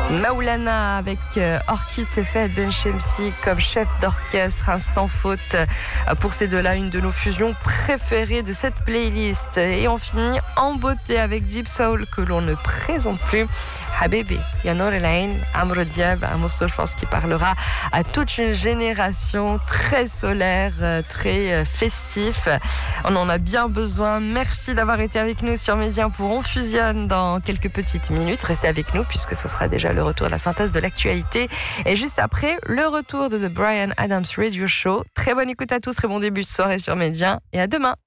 Maulana avec Orchid, c'est fait Ben Shemsi comme chef d'orchestre, sans faute pour ces deux-là, une de nos fusions préférées de cette playlist. Et on finit en beauté avec Deep Soul que l'on ne présente plus. Habibi, Yanor Elaine, Amro Diab, un morceau je pense qui parlera à toute une génération, très solaire, très festif. On en a bien besoin. Merci d'avoir été avec nous sur Média pour On Fusionne dans quelques petites minutes. Restez avec nous puisque ce sera déjà le retour de la synthèse de l'actualité. Et juste après, le retour de The Bryan Adams Radio Show. Très bonne écoute à tous, très bon début de soirée sur Média et à demain.